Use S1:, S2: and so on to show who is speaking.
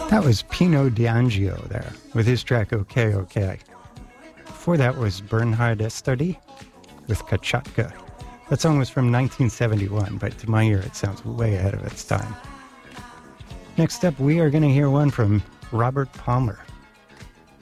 S1: That was Pino D'Angio there with his track OK OK. Before that was Bernhard Estadi with Kachatka. That song was from 1971, but to my ear it sounds way ahead of its time. Next up, we are going to hear one from Robert Palmer.